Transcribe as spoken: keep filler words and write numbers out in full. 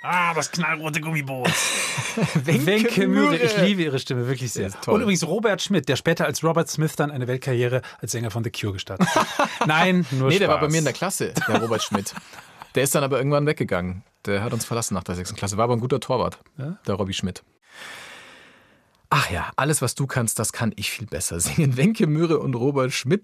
Ah, das knallrote Gummiboot. Wenke, Wenke Mühre. Mühre, ich liebe ihre Stimme, wirklich sehr. toll. Und übrigens Robert Schmidt, der später als Robert Smith dann eine Weltkarriere als Sänger von The Cure gestartet hat. Nein, nur Nee, Spaß. der war bei mir in der Klasse, der Robert Schmidt. Der ist dann aber irgendwann weggegangen. Der hat uns verlassen nach der sechsten Klasse. War aber ein guter Torwart, Ja? der Robby Schmidt. Ach ja, alles, was du kannst, das kann ich viel besser. Singen Wenke Mühre und Robert Schmidt